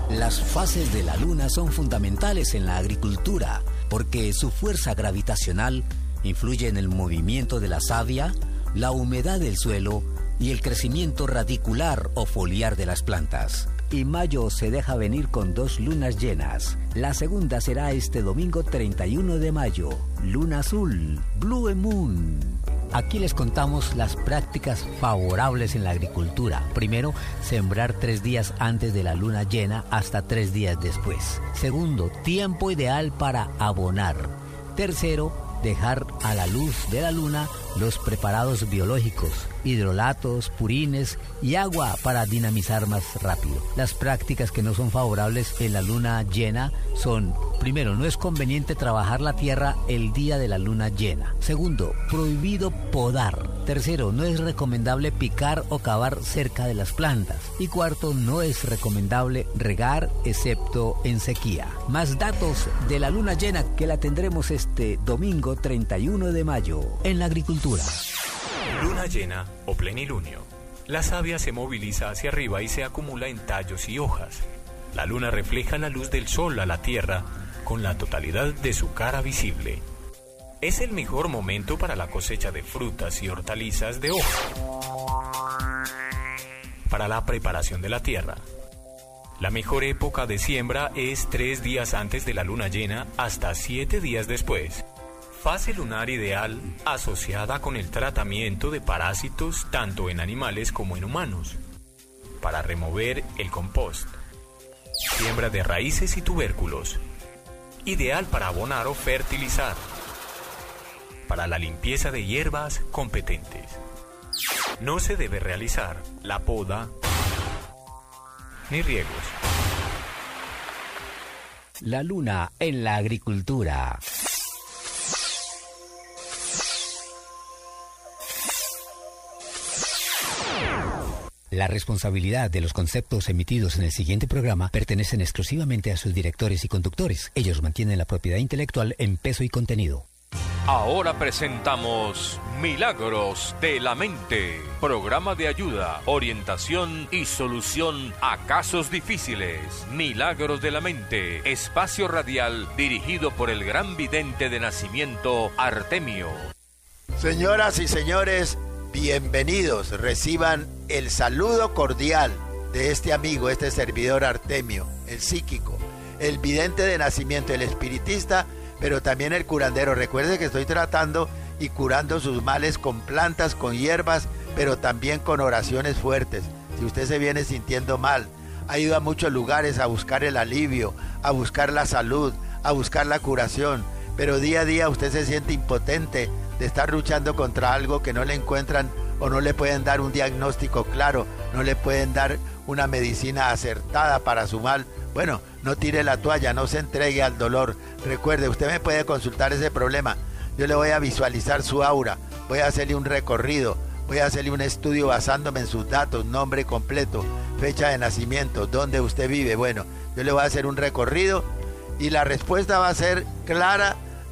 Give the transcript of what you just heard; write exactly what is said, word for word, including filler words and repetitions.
Las fases de la luna son fundamentales en la agricultura porque su fuerza gravitacional influye en el movimiento de la savia, la humedad del suelo y el crecimiento radicular o foliar de las plantas. Y mayo se deja venir con dos lunas llenas. La segunda será este domingo treinta y uno de mayo, luna azul, Blue Moon. Aquí les contamos las prácticas favorables en la agricultura. Primero, sembrar tres días antes de la luna llena hasta tres días después. Segundo, tiempo ideal para abonar. Tercero, dejar a la luz de la luna los preparados biológicos, hidrolatos, purines y agua para dinamizar más rápido. Las prácticas que no son favorables en la luna llena son: primero, no es conveniente trabajar la tierra el día de la luna llena. Segundo, prohibido podar. Tercero, no es recomendable picar o cavar cerca de las plantas. Y cuarto, no es recomendable regar excepto en sequía. Más datos de la luna llena que la tendremos este domingo treinta y uno de mayo en la agricultura. Luna llena o plenilunio. La savia se moviliza hacia arriba y se acumula en tallos y hojas. La luna refleja la luz del sol a la tierra con la totalidad de su cara visible. Es el mejor momento para la cosecha de frutas y hortalizas de hoja. Para la preparación de la tierra. La mejor época de siembra es tres días antes de la luna llena hasta siete días después. Fase lunar ideal asociada con el tratamiento de parásitos tanto en animales como en humanos. Para remover el compost. Siembra de raíces y tubérculos. Ideal para abonar o fertilizar. Para la limpieza de hierbas competentes. No se debe realizar la poda ni riegos. La luna en la agricultura. La responsabilidad de los conceptos emitidos en el siguiente programa pertenecen exclusivamente a sus directores y conductores. Ellos mantienen la propiedad intelectual en peso y contenido. Ahora presentamos Milagros de la Mente, programa de ayuda, orientación y solución a casos difíciles. Milagros de la Mente, espacio radial dirigido por el gran vidente de nacimiento Artemio. Señoras y señores, bienvenidos, reciban el saludo cordial de este amigo, este servidor Artemio, el psíquico, el vidente de nacimiento, el espiritista, pero también el curandero. Recuerde que estoy tratando y curando sus males con plantas, con hierbas, pero también con oraciones fuertes. Si usted se viene sintiendo mal, ha ido a muchos lugares a buscar el alivio, a buscar la salud, a buscar la curación, pero día a día usted se siente impotente de estar luchando contra algo que no le encuentran o no le pueden dar un diagnóstico claro, no le pueden dar una medicina acertada para su mal. Bueno, no tire la toalla, no se entregue al dolor. Recuerde, usted me puede consultar ese problema. Yo le voy a visualizar su aura, voy a hacerle un recorrido, voy a hacerle un estudio basándome en sus datos, nombre completo, fecha de nacimiento, dónde usted vive. Bueno, yo le voy a hacer un recorrido y la respuesta va a ser clara